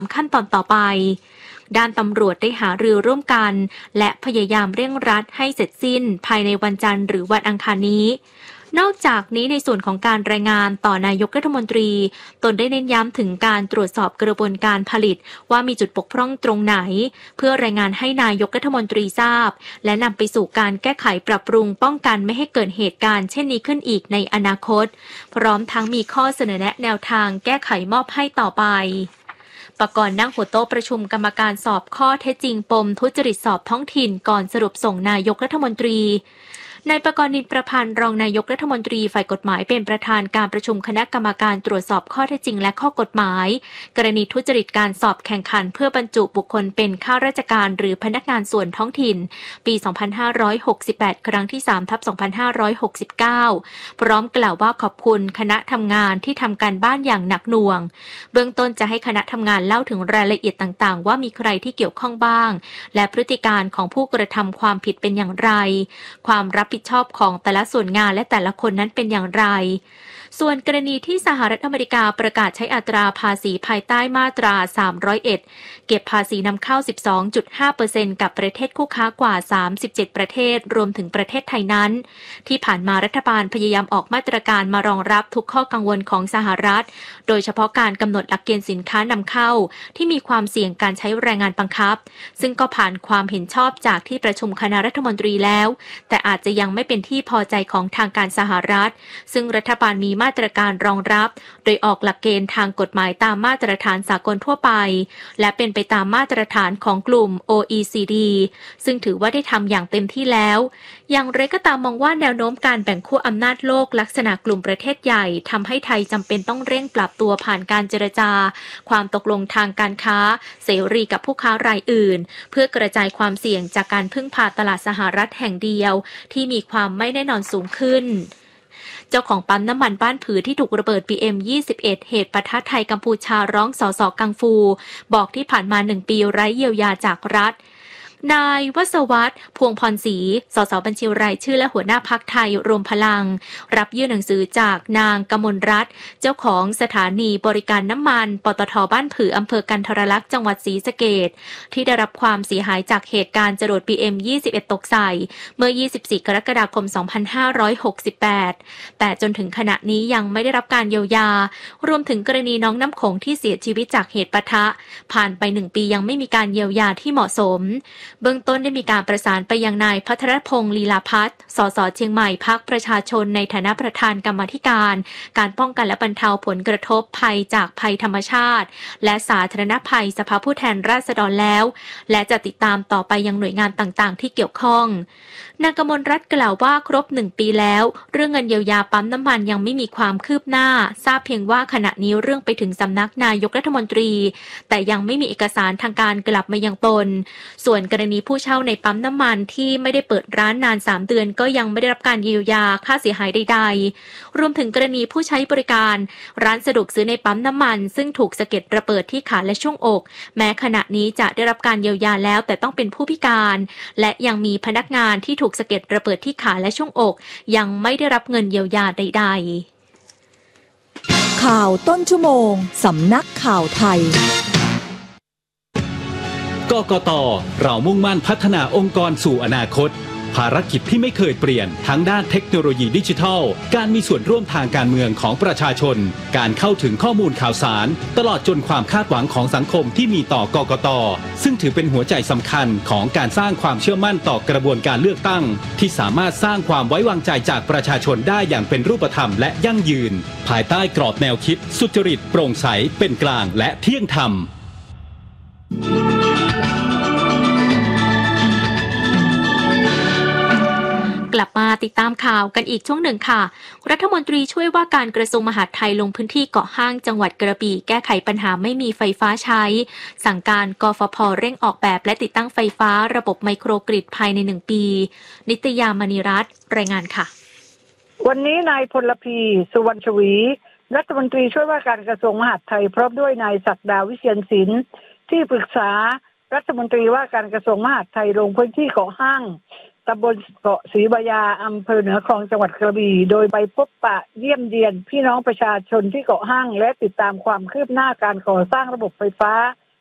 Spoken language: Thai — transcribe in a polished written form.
ขั้นตอนต่อไปด้านตำรวจได้หารือร่วมกันและพยายามเร่งรัดให้เสร็จสิ้นภายในวันจันทร์หรือวันอังคารนี้นอกจากนี้ในส่วนของการรายงานต่อนายกรัฐมนตรีตนได้เน้นย้ำถึงการตรวจสอบกระบวนการผลิตว่ามีจุดบกพร่องตรงไหนเพื่อรายงานให้นายกรัฐมนตรีทราบและนำไปสู่การแก้ไขปรับปรุงป้องกันไม่ให้เกิดเหตุการณ์เช่นนี้ขึ้นอีกในอนาคตพร้อมทั้งมีข้อเสนอแนะแนวทางแก้ไขมอบให้ต่อไปปกรณ์นั่งหัวโต๊ะประชุมกรรมการสอบข้อเท็จจริงปมทุจริตสอบท้องถิ่นก่อนสรุปส่งนายกรัฐมนตรีนายปกรณ์ นินประพันธ์รองนายกรัฐมนตรีฝ่ายกฎหมายเป็นประธานการประชุมคณะกรรมการตรวจสอบข้อเท็จจริงและข้อกฎหมายกรณีทุจริตการสอบแข่งขันเพื่อบรรจุบุคคลเป็นข้าราชการหรือพนักงานส่วนท้องถิ่นปี 2568 ครั้งที่ 3/2569 พร้อมกล่าวว่าขอบคุณคณะทำงานที่ทำการบ้านอย่างหนักหน่วงเบื้องต้นจะให้คณะทำงานเล่าถึงรายละเอียดต่างๆว่ามีใครที่เกี่ยวข้องบ้างและพฤติการของผู้กระทำความผิดเป็นอย่างไรความรับผิดชอบของแต่ละส่วนงานและแต่ละคนนั้นเป็นอย่างไรส่วนกรณีที่สหรัฐอเมริกาประกาศใช้อัตราภาษีภายใต้มาตรา301เก็บภาษีนำเข้า 12.5% กับประเทศคู่ค้ากว่า37ประเทศรวมถึงประเทศไทยนั้นที่ผ่านมารัฐบาลพยายามออกมาตรการมารองรับทุกข้อกังวลของสหรัฐโดยเฉพาะการกำหนดหลักเกณฑ์สินค้านำเข้าที่มีความเสี่ยงการใช้แรงงานบังคับซึ่งก็ผ่านความเห็นชอบจากที่ประชุมคณะรัฐมนตรีแล้วแต่อาจจะยังไม่เป็นที่พอใจของทางการสหรัฐซึ่งรัฐบาลมีมาตรการรองรับโดยออกหลักเกณฑ์ทางกฎหมายตามมาตรฐานสากลทั่วไปและเป็นไปตามมาตรฐานของกลุ่ม OECD ซึ่งถือว่าได้ทำอย่างเต็มที่แล้วอย่างไรก็ตามมองว่าแนวโน้มการแบ่งขั้วอำนาจโลกลักษณะกลุ่มประเทศใหญ่ทำให้ไทยจำเป็นต้องเร่งปรับตัวผ่านการเจรจาความตกลงทางการค้าเสรีกับผู้ค้ารายอื่นเพื่อกระจายความเสี่ยงจากการพึ่งพาตลาดสหรัฐแห่งเดียวที่มีความไม่แน่นอนสูงขึ้นเจ้าของปั๊มน้ำมันบ้านผือที่ถูกระเบิด PM21 เหตุปะทะไทยกัมพูชาร้องสส.กังฟูบอกที่ผ่านมา1 ปีไร้เยียวยาจากรัฐนายวศวัฒน์พวงพรศรีสสบัญชีรายชื่อและหัวหน้าพรรคไทยรวมพลังรับยื่นหนังสือจากนางกมลรัตน์เจ้าของสถานีบริการน้ำมันปตท.บ้านผืออำเภอกันทรลักษณ์จังหวัดศรีสะเกษที่ได้รับความเสียหายจากเหตุการณ์จรวด PM21 ตกใส่เมื่อ24 กรกฎาคม 2568แต่จนถึงขณะนี้ยังไม่ได้รับการเยียวยารวมถึงกรณีน้องน้ำโขงที่เสียชีวิตจากเหตุปะทะผ่านไป1 ปียังไม่มีการเยียวยาที่เหมาะสมเบื้องต้นได้มีการประสานไปยังนายพัทรพงษ์ลีลาพัฒน์สสเชียงใหม่พรรคประชาชนในฐานะประธานกรรมาธิการการป้องกันและบรรเทาผลกระทบภัยจากภัยธรรมชาติและสาธารณภัยสภาผู้แทนราษฎรแล้วและจะติดตามต่อไปยังหน่วยงานต่างๆที่เกี่ยวข้องนางกมลรัตน์กล่าวว่าครบ1 ปีแล้วเรื่องเงินเยียวยาปั๊มน้ำมันยังไม่มีความคืบหน้าทราบเพียงว่าขณะนี้เรื่องไปถึงสำนักนายกรัฐมนตรีแต่ยังไม่มีเอกสารทางการกลับมายังตนส่วนกรณีผู้เช่าในปั๊มน้ำมันที่ไม่ได้เปิดร้านนาน3 เดือนก็ยังไม่ได้รับการเยียวยาค่าเสียหายใดๆรวมถึงกรณีผู้ใช้บริการร้านสะดวกซื้อในปั๊มน้ำมันซึ่งถูกสะเก็ดระเบิดที่ขาและช่วงอกแม้ขณะนี้จะได้รับการเยียวยาแล้วแต่ต้องเป็นผู้พิการและยังมีพนักงานที่ถูกสะเก็ดระเบิดที่ขาและช่วงอกยังไม่ได้รับเงินเยียวยาใดๆข่าวต้นชั่วโมงสำนักข่าวไทยกกต.เรามุ่งมั่นพัฒนาองค์กรสู่อนาคตภารกิจที่ไม่เคยเปลี่ยนทั้งด้านเทคโนโลยีดิจิทัลการมีส่วนร่วมทางการเมืองของประชาชนการเข้าถึงข้อมูลข่าวสารตลอดจนความคาดหวังของสังคมที่มีต่อกกต.ซึ่งถือเป็นหัวใจสำคัญของการสร้างความเชื่อมั่นต่อกระบวนการเลือกตั้งที่สามารถสร้างความไว้วางใจจากประชาชนได้อย่างเป็นรูปธรรมและยั่งยืนภายใต้กรอบแนวคิดสุจริตโปร่งใสเป็นกลางและเที่ยงธรรมกลับมาติดตามข่าวกันอีกช่วงหนึ่งค่ะรัฐมนตรีช่วยว่าการกระทรวงมหาดไทยลงพื้นที่เกาะห้างจังหวัดกระบี่แก้ไขปัญหาไม่มีไฟฟ้าใช้สั่งการกฟผ.เร่งออกแบบและติดตั้งไฟฟ้าระบบไมโครกริดภายใน1 ปีนิตยามณีรัตน์รายงานค่ะวันนี้นายพลพีสุวรรณชวีรัฐมนตรีช่วยว่าการกระทรวงมหาดไทยพร้อมด้วยนายศักดาวิเชียรศิลป์ที่ปรึกษารัฐมนตรีว่าการกระทรวงมหาดไทยลงพื้นที่เกาะห้างตำบลเกาะศรีบายาอำเภอเหนือคลองจังหวัดกระบี่โดยไปพบปะเยี่ยมเยียนพี่น้องประชาชนที่เกาะห้างและติดตามความคืบหน้าการก่อสร้างระบบไฟฟ้า